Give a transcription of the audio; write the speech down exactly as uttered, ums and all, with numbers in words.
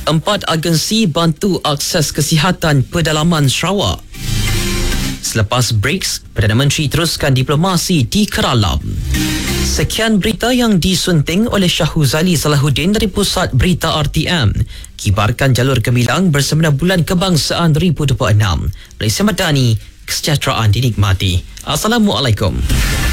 Empat agensi bantu akses kesihatan pedalaman Sarawak. Selepas BRICS, Perdana Menteri teruskan diplomasi di Keralam. Sekian berita yang disunting oleh Syahuzali Salahuddin dari Pusat Berita R T M. Kibarkan jalur gemilang bersama Bulan Kebangsaan dua ribu dua puluh enam. Malaysia Madani, kesejahteraan dinikmati. Assalamualaikum.